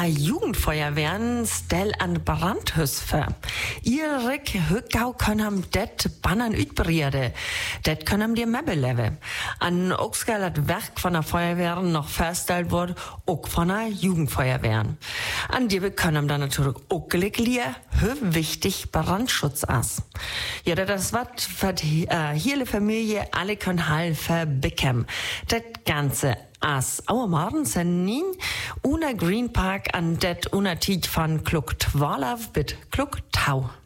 Jugendfeuerwehren stell an Brandhüsfe. Irik Hückau können det bannen utbrede. Det können die Mebbe leve. An Oxgalat Werk von der Feuerwehr noch festgestellt wurde, auch von der Jugendfeuerwehren. An die können dann natürlich auch gelegen, wie wichtig Brandschutz ist. Ja, das wird für die hele Familie alle können helfen bekommen. Das Ganze as our morgens en nien una Green Park an det una tid van klok 12 bit klok 10.